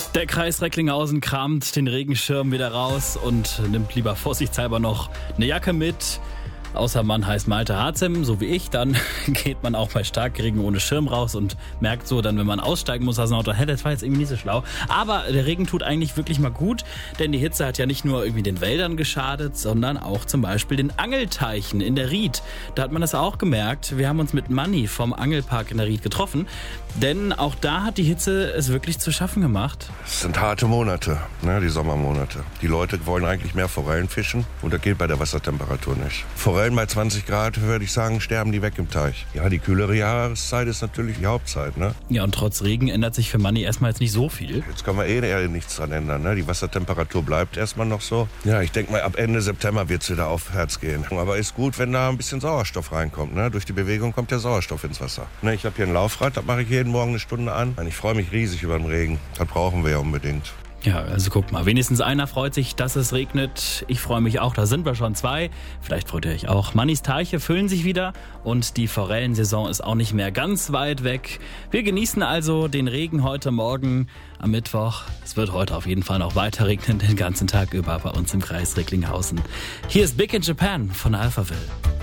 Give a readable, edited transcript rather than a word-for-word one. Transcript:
Der Kreis Recklinghausen kramt den Regenschirm wieder raus und nimmt lieber vorsichtshalber noch eine Jacke mit. Außer man heißt Malte Harzem, so wie ich, dann geht man auch bei Starkregen ohne Schirm raus und merkt so dann, wenn man aussteigen muss aus dem Auto, das war jetzt irgendwie nicht so schlau. Aber der Regen tut eigentlich wirklich mal gut, denn die Hitze hat ja nicht nur irgendwie den Wäldern geschadet, sondern auch zum Beispiel den Angelteichen in der Ried. Da hat man das auch gemerkt. Wir haben uns mit Manni vom Angelpark in der Ried getroffen, denn auch da hat die Hitze es wirklich zu schaffen gemacht. Es sind harte Monate, ne, die Sommermonate. Die Leute wollen eigentlich mehr Forellen fischen und das geht bei der Wassertemperatur nicht. Forellen bei 20 Grad, würde ich sagen, sterben die weg im Teich. Ja, die kühlere Jahreszeit ist natürlich die Hauptzeit, ne? Ja, und trotz Regen ändert sich für Manni erstmal jetzt nicht so viel. Jetzt kann man eher nichts dran ändern, ne? Die Wassertemperatur bleibt erstmal noch so. Ja, ich denke mal, ab Ende September wird es wieder aufwärts gehen. Aber ist gut, wenn da ein bisschen Sauerstoff reinkommt, ne? Durch die Bewegung kommt der Sauerstoff ins Wasser. Ne, ich habe hier ein Laufrad, das mache ich jeden Morgen eine Stunde an. Ich freue mich riesig über den Regen. Das brauchen wir ja unbedingt. Ja, also guck mal, wenigstens einer freut sich, dass es regnet. Ich freue mich auch, da sind wir schon 2. Vielleicht freut ihr euch auch. Mannis Teiche füllen sich wieder und die Forellensaison ist auch nicht mehr ganz weit weg. Wir genießen also den Regen heute Morgen am Mittwoch. Es wird heute auf jeden Fall noch weiter regnen, den ganzen Tag über bei uns im Kreis Recklinghausen. Hier ist Big in Japan von Alphaville.